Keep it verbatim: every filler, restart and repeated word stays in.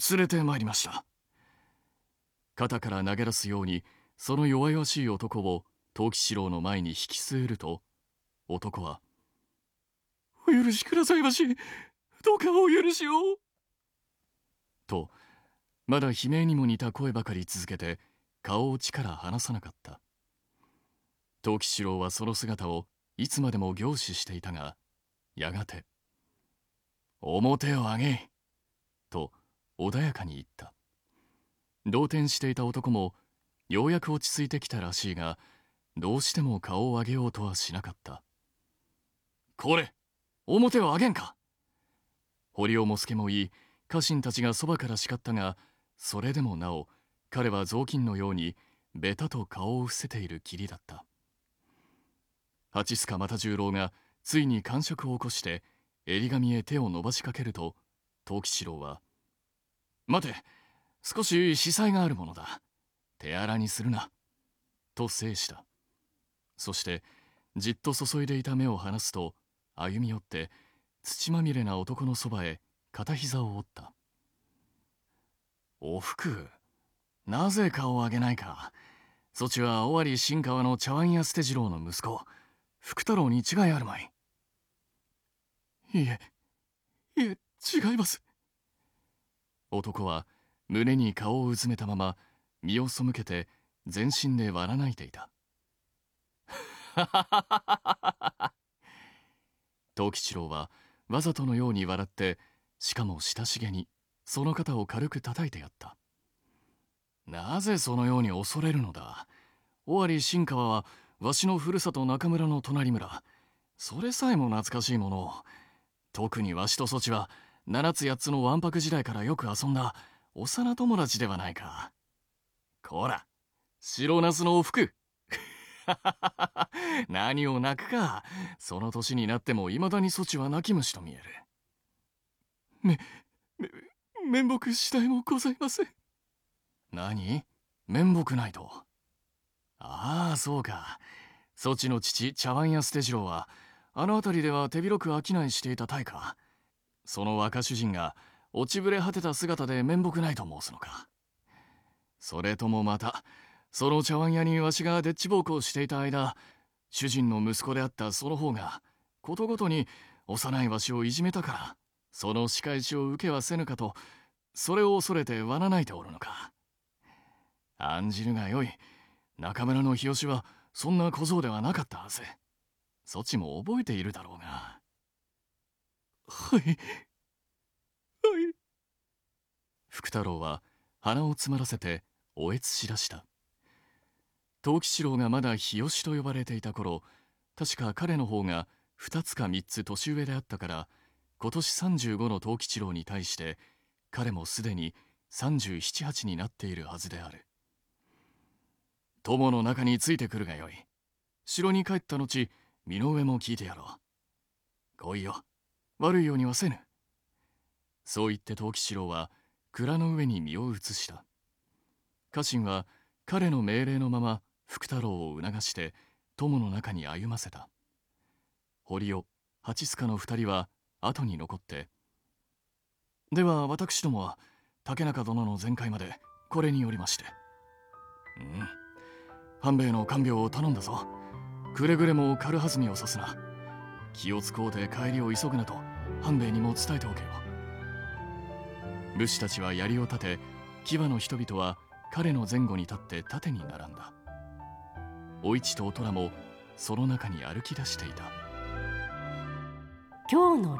連れてまいりました。肩から投げ出すようにその弱々しい男を藤吉郎の前に引き据えると、男は「お許しくださいまし、どうかお許しを」とまだ悲鳴にも似た声ばかり続けて顔を地から離さなかった。藤吉郎はその姿をいつまでも凝視していたが、やがて「面を上げ」と穏やかに言った。動転していた男もようやく落ち着いてきたらしいが、どうしても顔を上げようとはしなかった。これ、面を上げんか。堀尾も助も言い、家臣たちがそばから叱ったが、それでもなお彼は雑巾のようにベタと顔を伏せているきりだった。八須賀又十郎がついに感触を起こして襟髪へ手を伸ばしかけると、藤吉郎は「待て、少し子細があるものだ。手荒にするな」と制した。そしてじっと注いでいた目を離すと、歩み寄って土まみれな男のそばへ片膝を折った。おふく、なぜ顔を上げないか。そちは尾張新川の茶碗屋捨次郎の息子、福太郎に違いあるまい。いえ、いえ、違います。男は胸に顔をうずめたまま身を背けて全身で笑ないていた。藤吉郎はわざとのように笑って、しかも親しげにその肩を軽く叩いてやった。なぜそのように恐れるのだ。尾張新川はわしのふるさと中村の隣村。それさえも懐かしいものを。特にわしとそちは七つ八つのわんぱく時代からよく遊んだ幼友達ではないか。こら、白ナスのおふく。何を泣くか。その年になってもいまだにそちは泣き虫と見える。め、め、面目次第もございません。何？面目ないと。ああ、そうか。そちの父、茶碗屋捨次郎は、あの辺りでは手広く商いしていた大か。その若主人が落ちぶれ果てた姿で面目ないと申すのか。それともまた、その茶碗屋にわしがでっち奉公していた間、主人の息子であったその方が、ことごとに幼いわしをいじめたから、その仕返しを受けはせぬかと、それを恐れてわなないておるのか。案じるがよい。中村の日吉はそんな小僧ではなかったはず。そちも覚えているだろうが。はい。はい。福太郎は鼻を詰まらせておえつしだした。藤吉郎がまだ日吉と呼ばれていた頃、確か彼の方が二つか三つ年上であったから、今年三十五の藤吉郎に対して彼もすでに三十七八になっているはずである。友の中についてくるがよい。城に帰った後、身の上も聞いてやろう。来いよ。悪いようにはせぬ。そう言って藤吉郎は蔵の上に身を移した。家臣は彼の命令のまま福太郎を促して友の中に歩ませた。堀尾、八須賀の二人は後に残って、では私どもは竹中殿の全快までこれによりまして。うん。半兵衛の看病を頼んだぞ。くれぐれも軽はずみをさすな。気をつこうで帰りを急ぐなと半兵衛にも伝えておけよ。武士たちは槍を立て、騎馬の人々は彼の前後に立って盾に並んだ。お市とお虎もその中に歩き出していた。 今日の